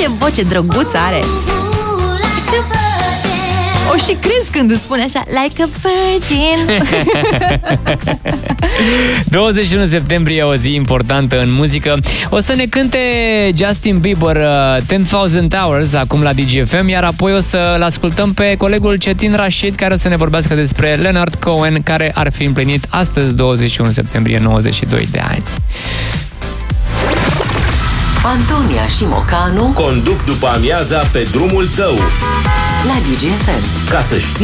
Ce voce drăguță are! O și crezi când îți spune așa, like a virgin. 21 septembrie, o zi importantă în muzică. O să ne cânte Justin Bieber 10,000 Hours acum la DGFM, iar apoi o să-l ascultăm pe colegul Cetin Rashid, care o să ne vorbească despre Leonard Cohen, care ar fi împlinit astăzi, 21 septembrie, 92 de ani. Antonia și Mocanu conduc după amiaza pe drumul tău la DGFM. Ca să știi